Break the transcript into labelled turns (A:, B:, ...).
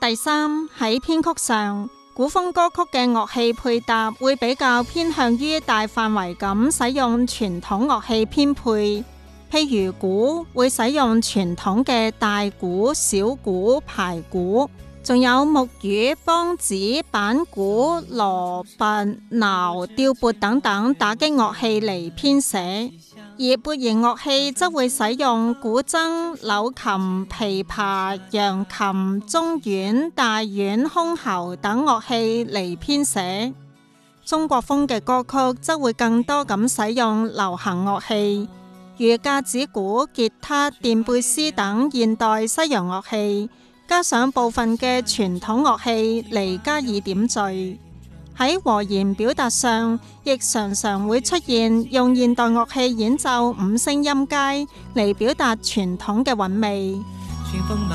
A: 第三，喺編曲上，古風歌曲嘅樂器配搭會比較偏向於大範圍咁使用傳統樂器編配，譬如鼓會使用傳統嘅大鼓、小鼓、排鼓，仲有木魚、梆子、板鼓、鑼鈸、鐃、吊撥等等打擊樂器嚟編寫。而撥弦樂器則會使用古箏、柳琴、琵琶、揚琴、中阮、大阮、箜篌等樂器嚟編寫。中國風嘅歌曲則會更多咁使用流行樂器，如架子鼓、吉他、電貝斯等現代西洋樂器，加上部分嘅傳統樂器嚟加以點綴。喺和弦表達上，亦常常會出現用現代樂器演奏五聲音階嚟表達傳統嘅韻味。